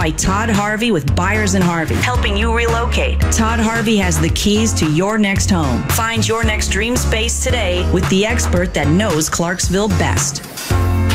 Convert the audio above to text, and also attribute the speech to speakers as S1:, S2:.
S1: by Todd Harvey with Buyers and Harvey, helping you relocate. Todd Harvey has the keys to your next home. Find your next dream space today with the expert that knows Clarksville best.